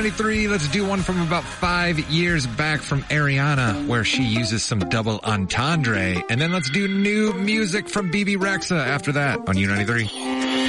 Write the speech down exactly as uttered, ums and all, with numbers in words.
ninety-three. Let's do one from about five years back from Ariana, where she uses some double entendre. And then let's do new music from B B Rexa after that on U ninety-three.